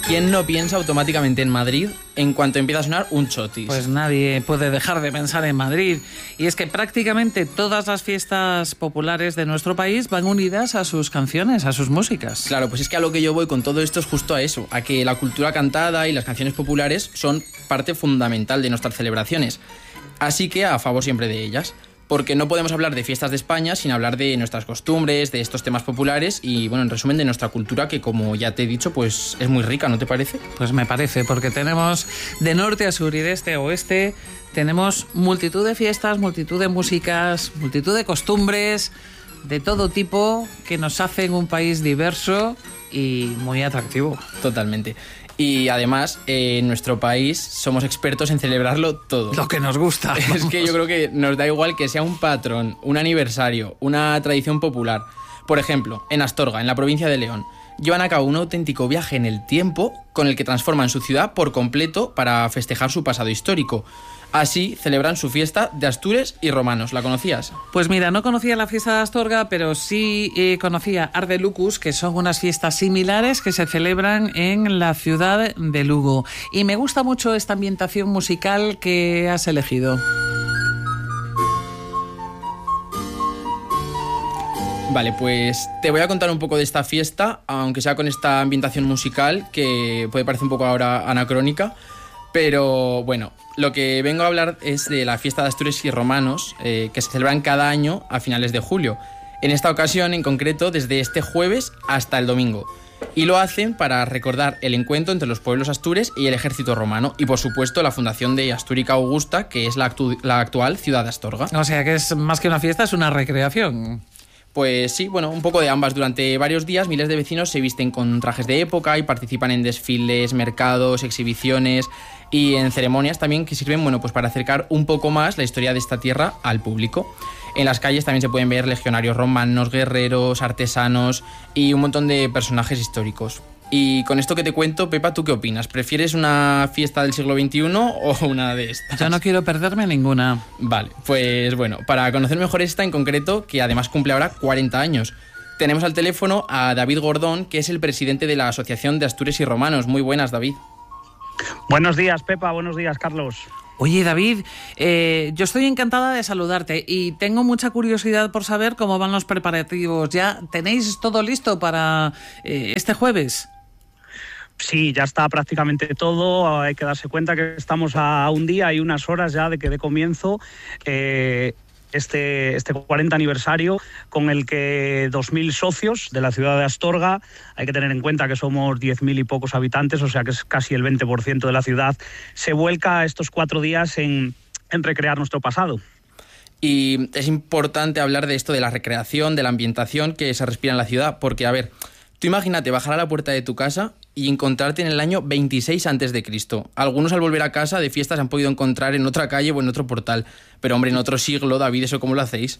¿quién no piensa automáticamente en Madrid en cuanto empieza a sonar un chotis? Pues nadie puede dejar de pensar en Madrid. Y es que prácticamente todas las fiestas populares de nuestro país van unidas a sus canciones, a sus músicas. Claro, pues es que a lo que yo voy con todo esto es justo a eso, a que la cultura cantada y las canciones populares son parte fundamental de nuestras celebraciones. Así que a favor siempre de ellas. Porque no podemos hablar de fiestas de España sin hablar de nuestras costumbres, de estos temas populares y, bueno, en resumen, de nuestra cultura que, como ya te he dicho, pues es muy rica, ¿no te parece? Pues me parece, porque tenemos de norte a sur y de este a oeste, tenemos multitud de fiestas, multitud de músicas, multitud de costumbres, de todo tipo, que nos hacen un país diverso y muy atractivo. Totalmente. Y además, en nuestro país somos expertos en celebrarlo todo. Lo que nos gusta. Es que yo creo que nos da igual que sea un patrón, un aniversario, una tradición popular. Por ejemplo, en Astorga, en la provincia de León, llevan a cabo un auténtico viaje en el tiempo con el que transforman su ciudad por completo para festejar su pasado histórico. Así celebran su fiesta de Astures y romanos. ¿La conocías? Pues mira, no conocía la fiesta de Astorga, pero sí conocía Arde Lucus, que son unas fiestas similares que se celebran en la ciudad de Lugo. Y me gusta mucho esta ambientación musical que has elegido. Vale, pues te voy a contar un poco de esta fiesta, aunque sea con esta ambientación musical, que puede parecer un poco ahora anacrónica. Pero bueno, lo que vengo a hablar es de la fiesta de Astures y romanos, que se celebran cada año a finales de julio. En esta ocasión, en concreto, desde este jueves hasta el domingo. Y lo hacen para recordar el encuentro entre los pueblos astures y el ejército romano. Y, por supuesto, la fundación de Astúrica Augusta, que es la actual ciudad de Astorga. O sea, que es más que una fiesta, es una recreación. Pues sí, bueno, un poco de ambas. Durante varios días miles de vecinos se visten con trajes de época y participan en desfiles, mercados, exhibiciones y en ceremonias también que sirven, bueno, pues para acercar un poco más la historia de esta tierra al público. En las calles también se pueden ver legionarios romanos, guerreros, artesanos y un montón de personajes históricos. Y con esto que te cuento, Pepa, ¿tú qué opinas? ¿Prefieres una fiesta del siglo XXI o una de estas? Yo no quiero perderme ninguna. Vale, pues bueno, para conocer mejor esta en concreto, que además cumple ahora 40 años, tenemos al teléfono a David Gordón, que es el presidente de la Asociación de Astures y Romanos. Muy buenas, David. Buenos días, Pepa. Buenos días, Carlos. Oye, David, yo estoy encantada de saludarte y tengo mucha curiosidad por saber cómo van los preparativos. ¿Ya tenéis todo listo para este jueves? Sí, ya está prácticamente todo. Hay que darse cuenta que estamos a un día y unas horas ya de que dé comienzo este 40 aniversario con el que 2.000 socios de la ciudad de Astorga, hay que tener en cuenta que somos 10.000 y pocos habitantes, o sea que es casi el 20% de la ciudad, se vuelca estos 4 días en recrear nuestro pasado. Y es importante hablar de esto, de la recreación, de la ambientación que se respira en la ciudad, porque, a ver, tú imagínate bajar a la puerta de tu casa y encontrarte en el año 26 a.C. Algunos al volver a casa de fiesta se han podido encontrar en otra calle o en otro portal. Pero, hombre, en otro siglo, David, ¿eso cómo lo hacéis?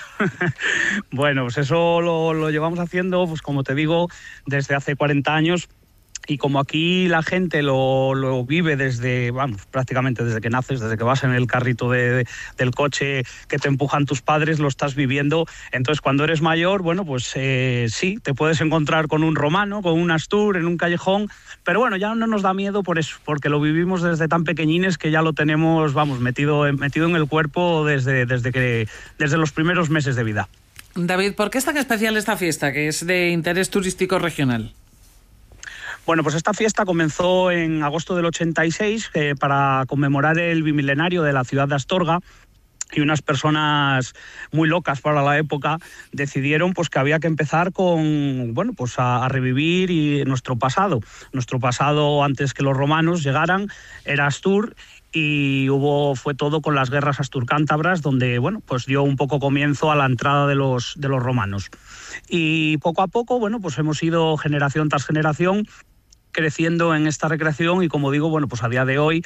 Bueno, pues eso lo llevamos haciendo, pues como te digo, desde hace 40 años. Y como aquí la gente lo vive desde, vamos, prácticamente desde que naces, desde que vas en el carrito del coche que te empujan tus padres, lo estás viviendo. Entonces, cuando eres mayor, bueno, pues sí, te puedes encontrar con un romano, con un astur, en un callejón, pero bueno, ya no nos da miedo por eso, porque lo vivimos desde tan pequeñines que ya lo tenemos, vamos, metido en el cuerpo desde los primeros meses de vida. David, ¿por qué es tan especial esta fiesta, que es de interés turístico regional? Bueno, pues esta fiesta comenzó en agosto del 86 para conmemorar el bimilenario de la ciudad de Astorga. Y unas personas muy locas para la época decidieron pues que había que empezar con, bueno, pues a revivir nuestro pasado. Nuestro pasado, antes que los romanos llegaran, era Astur. Y fue todo con las guerras asturcántabras, donde, bueno, pues dio un poco comienzo a la entrada de los romanos. Y poco a poco, bueno, pues hemos ido generación tras generación creciendo en esta recreación y, como digo, bueno, pues a día de hoy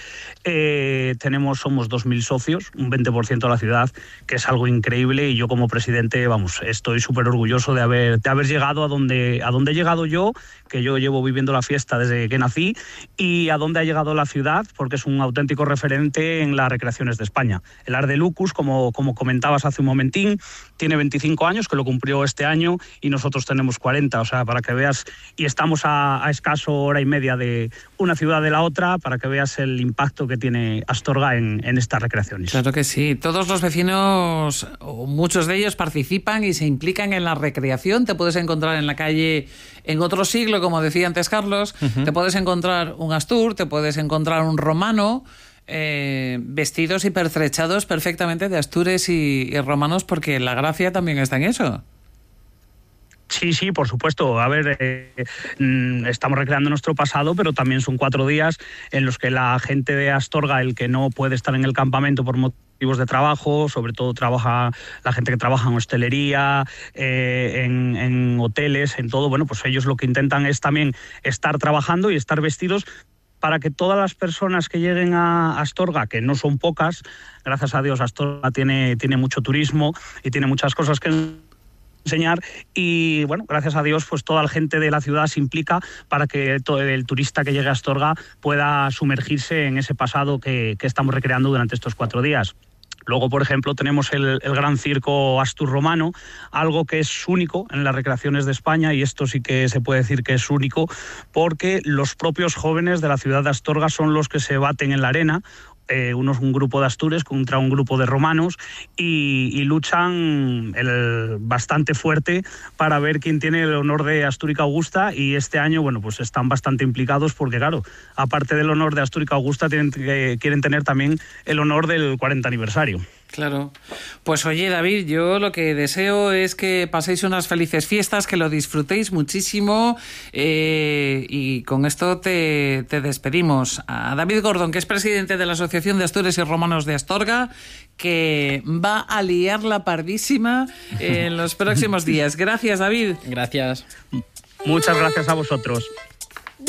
somos 2.000 socios, un 20% de la ciudad, que es algo increíble, y yo como presidente, vamos, estoy súper orgulloso de haber llegado a donde he llegado yo, que yo llevo viviendo la fiesta desde que nací, y a donde ha llegado la ciudad, porque es un auténtico referente en las recreaciones de España. El Arde Lucus, como comentabas hace un momentín, tiene 25 años, que lo cumplió este año, y nosotros tenemos 40, o sea, para que veas, y estamos a escaso hora y media de una ciudad de la otra, para que veas el impacto que tiene Astorga en estas recreaciones. Claro que sí. Todos los vecinos, o muchos de ellos, participan y se implican en la recreación. Te puedes encontrar en la calle en otro siglo, como decía antes Carlos. Te puedes encontrar un Astur, te puedes encontrar un romano, vestidos y pertrechados perfectamente de astures y romanos, porque la gracia también está en eso. Sí, por supuesto. A ver, estamos recreando nuestro pasado, pero también son 4 días en los que la gente de Astorga, el que no puede estar en el campamento por motivos de trabajo, sobre todo trabaja la gente que trabaja en hostelería, en hoteles, en todo, bueno, pues ellos lo que intentan es también estar trabajando y estar vestidos para que todas las personas que lleguen a Astorga, que no son pocas, gracias a Dios Astorga tiene mucho turismo y tiene muchas cosas que enseñar, y bueno, gracias a Dios pues toda la gente de la ciudad se implica para que todo el turista que llegue a Astorga pueda sumergirse en ese pasado que estamos recreando durante estos 4 días. Luego, por ejemplo, tenemos el gran circo Astur Romano, algo que es único en las recreaciones de España, y esto sí que se puede decir que es único, porque los propios jóvenes de la ciudad de Astorga son los que se baten en la arena, un grupo de astures contra un grupo de romanos, y luchan bastante fuerte para ver quién tiene el honor de Astúrica Augusta, y este año, bueno, pues están bastante implicados porque, claro, aparte del honor de Astúrica Augusta, quieren tener también el honor del 40 aniversario. Claro. Pues oye, David, yo lo que deseo es que paséis unas felices fiestas, que lo disfrutéis muchísimo, y con esto te despedimos. A David Gordon, que es presidente de la Asociación de Astures y Romanos de Astorga, que va a liar la pardísima en los próximos días. Gracias, David. Gracias. Muchas gracias a vosotros.